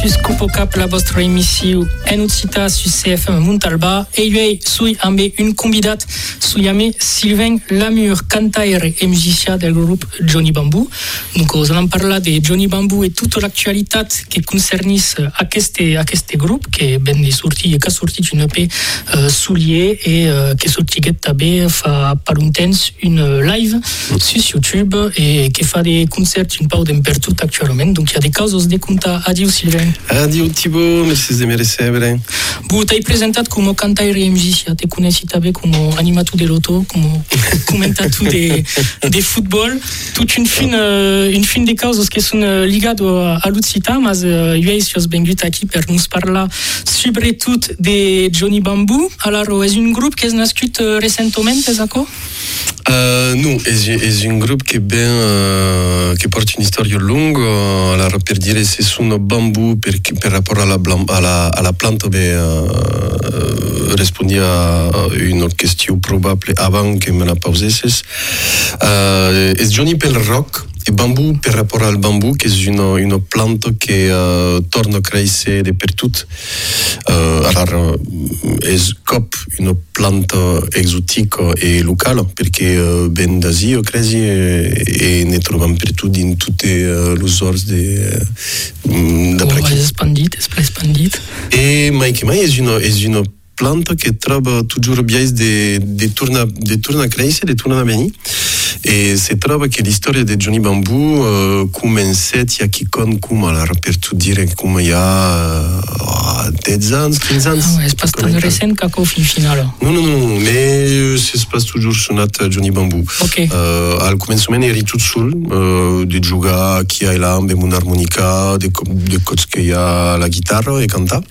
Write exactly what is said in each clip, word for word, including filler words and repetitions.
sus Copocap, la vostra emissió en occità sus C F M Montalba. E io sui ambe un convidat sui ame Sylvain Lamure, cantaire e musicien del grup Johnny Bamboo. Donc, nous allons parler de Johnny Bamboo et toute l'actualité qui concerne aquest, aquest grup que ben de sortir, que ha sortit un E P uh, soulier et uh, que sortiguet també fa per un temps une live sur YouTube et qui fa des concerts un peu per tot actualment. Donc, il y a des causes de contar. Adieu, Sylvain. Adieu, Thibaut. Merci de me recebre. Vous t'avez présenté comme cantaire et musicien. Tu connais també comme animateur de l'auto, comme commentateur de, de football. Toute une fin, une fin de causes qui sont ligades à l'Occità, mais io sono venuto qui per nous parler sobretot de Johnny Bamboo. Alors, est un groupe qui est nascut récemment, c'est ça? Uh, non, è un gruppo che ben uh, che porta un'storia lunga. Allora, per dire, se sono bambù per, per rapport alla, alla, alla pianta, beh, uh, rispondi a una questione probabile avant che me la pausesses. Uh, è Johnny per il rock e bambù per rapport al bambù, che è una, una pianta che uh, torna a crescere dappertutto. Uh, allora, è cop una pianta esotica e locale, perché uh, ben d'Asia crisi e, e ne troviamo per tutti in tutte uh, le sorte de uh, da pratica. È spandito, è spandito. E mai che mai è una, è una planta che trova toujours bien de, de torna de torna a crescere, de torna a venire. E si trova che la storia di Johnny Bamboo uh, comincia a chi con come allora per tu dire come ha uh, dieci anni, quindici anni. Ah, è abbastanza recente che fin finale. No, no, no, mais si passe toujours sonat Johnny Bamboo. Ok. Uh, al començament eri tot sol, uh, de jugar qui ha l'amb amb una harmonica, de, de cops que hi ha la guitarra e cantar.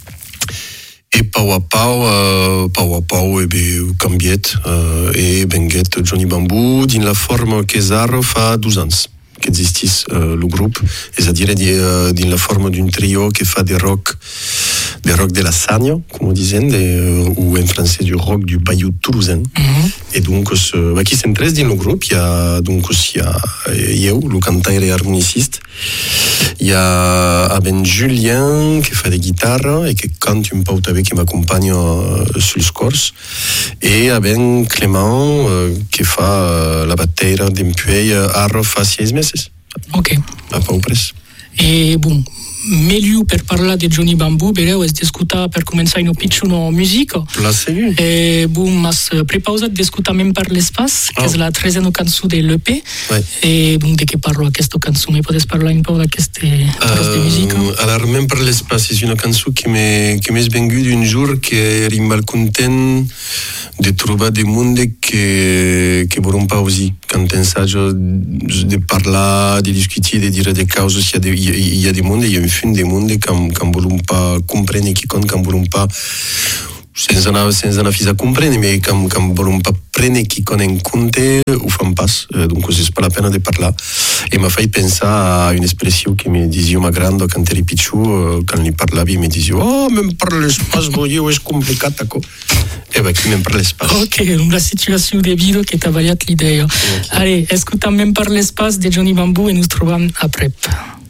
E pau a pau, uh, pau a pau e be canviet uh, e benguet Johnny Bamboo din la forma que Zaro fa dous ans que existis uh, le grup, és a dire di, uh, din la forma d'un trio que fa de rock de rock de la Sagna, comme on disait, de, ou en français du rock du Bayou Toulousain. Mm-hmm. Et donc, uh, qui s'intéresse dans le groupe, il y a donc aussi eu, le cantaire et harmoniciste. Il y a ben Julien qui fait des guitares et qui cante un peu avec qui m'accompagne uh, sur le scores. Et ben Clément uh, qui fait uh, la batterie depuis uh, ara fa seis meses. Ok. A peu près. Et bon, meglio per parlare di Johnny Bamboo, bereu es discuta per començar una picciuna musica. La segui. E bon, mas prepausat discutamment per l'espace, oh. che è la tresena canzone dell'E P. Ouais. E bon, de che parlo questa canzone? Podes parlare un po' di queste cose uh, di musica? Alors, même per l'espace, è una canzone che mi che m'è venguta un giorno che eri mal content di trovare dei mondi che che vogliono pas aussi. Quand t'ensages de parler, de discuter, de dire des causes, il y a des, il y a des mondes, il y a une fin des mondes quand quand voulons pas comprendre qui compte, quand voulons pas senza una senza una fisa comprendre, mais quand quand voulons pas prendre qui compte en compte, ou fan pas, donc c'est pas la peine de parler. Et m'a fait penser à une expression qui me disait ma grande quand eri piccolo, quand il parlava, il me disait oh même par l'espace, voyez, c'est compliqué quoi. E beh, qui même par l'espace. Ok, una situazione di video che ti ha variato l'idea. Okay. Allez, ascoltiamo même par l'espace di Johnny Bamboo e nos troviamo après.